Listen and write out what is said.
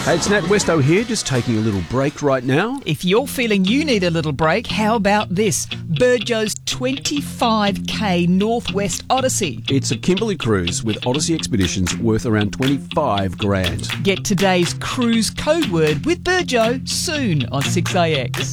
Hey, it's Nat Westo here, just taking a little break right now. If you're feeling you need a little break, how about this? Burjo's 25k Northwest Odyssey. It's a Kimberley cruise with Odyssey Expeditions worth around 25 grand. Get today's cruise code word with Burjo soon on 6AX.